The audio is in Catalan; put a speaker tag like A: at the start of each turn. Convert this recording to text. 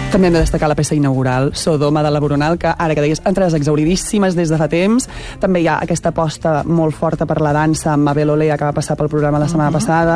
A: També hem de destacar la peça inaugural, Sodoma de la Boronal, que ara que deies, entrades exauridíssimes des de fa temps. També hi ha aquesta aposta molt forta per la dansa amb Mabel Olea, que va passar pel programa la setmana passada.